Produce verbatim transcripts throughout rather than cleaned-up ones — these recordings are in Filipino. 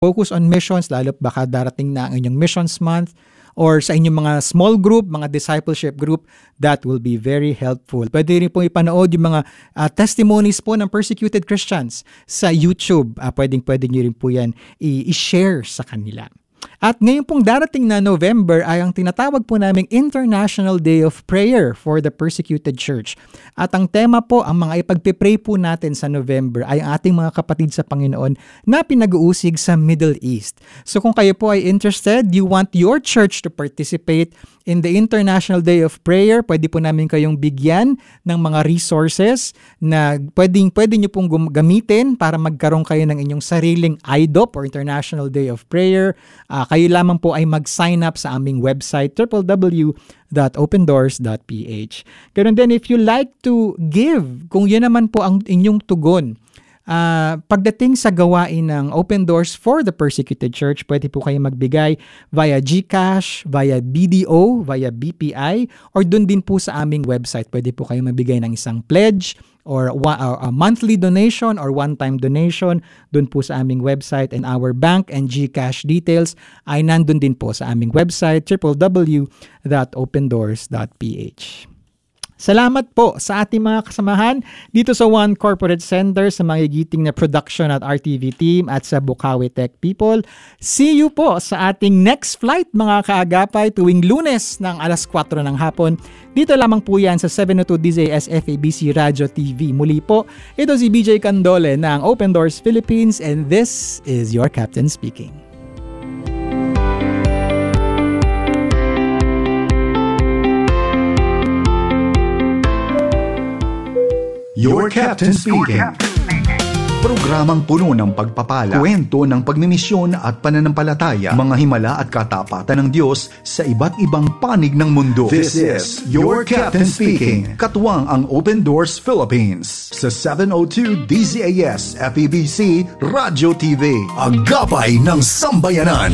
focus on missions, lalo baka darating na ang inyong missions month, or sa inyong mga small group, mga discipleship group, that will be very helpful. Pwede rin po ipanood yung mga uh, testimonies po ng persecuted Christians sa YouTube. Uh, pwedeng pwede nyo rin po yan i- i-share sa kanila. At ngayon pong darating na November ay ang tinatawag po naming International Day of Prayer for the Persecuted Church. At ang tema po, ang mga ipagpipray po natin sa November ay ang ating mga kapatid sa Panginoon na pinag-uusig sa Middle East. So kung kayo po ay interested, you want your church to participate in the International Day of Prayer, pwede po namin kayong bigyan ng mga resources na pwedeng, pwede nyo pong gamitin para magkaroon kayo ng inyong sariling I D O P or International Day of Prayer. Uh, kayo lamang po ay mag-sign up sa aming website, w w w dot open doors dot p h. Ganun din, if you like to give, kung yun naman po ang inyong tugon, Uh, pagdating sa gawain ng Open Doors for the Persecuted Church, pwede po kayo magbigay via GCash, via B D O, via B P I, or dun din po sa aming website. Pwede po kayo magbigay ng isang pledge or a monthly donation or one-time donation dun po sa aming website, and our bank and GCash details ay nandun din po sa aming website, w w w dot open doors dot p h. Salamat po sa ating mga kasamahan dito sa One Corporate Center, sa mga giting na production at R T V team at sa Bukawi Tech people. See you po sa ating next flight mga kaagapay tuwing Lunes ng alas kwatro ng hapon. Dito lamang po yan sa seven oh two D Z S F A B C Radio T V. Muli po, ito si B J Candole ng Open Doors Philippines, and this is your captain speaking. Your Captain Speaking. Programang puno ng pagpapala, kwento ng pagmimisyon at pananampalataya, mga himala at katapatan ng Diyos sa iba't ibang panig ng mundo. This is Your Captain Speaking. Katuwang ang Open Doors Philippines sa seven oh two D Z A S F E B C Radio T V. Agapay ng Sambayanan.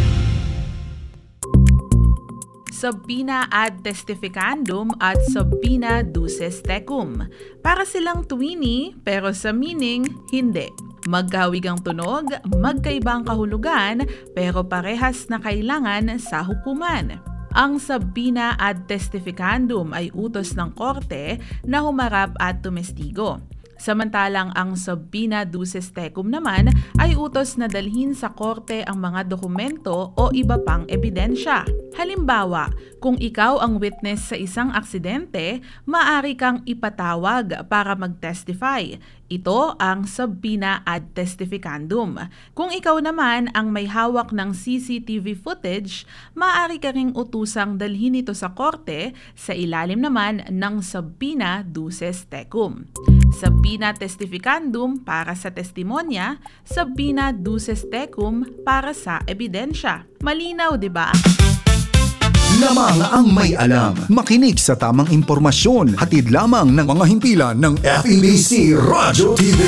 Sabina ad testificandum at Sabina duces tecum. Para silang tuwini, pero sa meaning, hindi. Magkahawig ang tunog, magkaibang kahulugan, pero parehas na kailangan sa hukuman. Ang Sabina ad testificandum ay utos ng korte na humarap at tumestigo. Samantalang ang Sabina duces tecum naman ay utos na dalhin sa korte ang mga dokumento o iba pang ebidensya. Halimbawa, kung ikaw ang witness sa isang aksidente, maaari kang ipatawag para mag-testify. Ito ang Sabina ad testificandum. Kung ikaw naman ang may hawak ng C C T V footage, maaari ka ring utusang dalhin ito sa korte sa ilalim naman ng Sabina duces tecum. Sabina testificandum para sa testimonya, Sabina duces tecum para sa ebidensya. Malinaw, di ba? Lamang ang may alam. Makinig sa tamang impormasyon. Hatid lamang ng mga himpilan ng F E B C Radio T V.